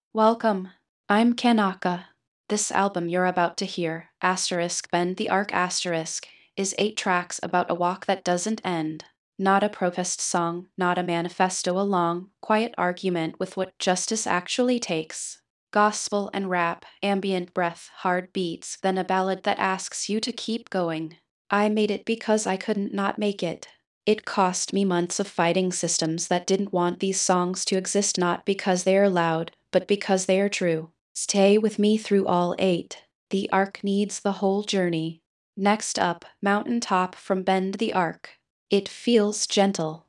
Welcome. I'm Kanaka. This album you're about to hear, Bend the Arc is 8 tracks about a walk that doesn't end. Not a protest song, not a manifesto, a long, quiet argument with what justice actually takes. Gospel and rap, ambient breath, hard beats, then a ballad that asks you to keep going. I made it because I couldn't not make it. It cost me months of fighting systems that didn't want these songs to exist, not because they are loud, but because they are true. Stay with me through all 8. The Arc needs the whole journey. Next up, Mountaintop from Bend the Arc. It feels gentle.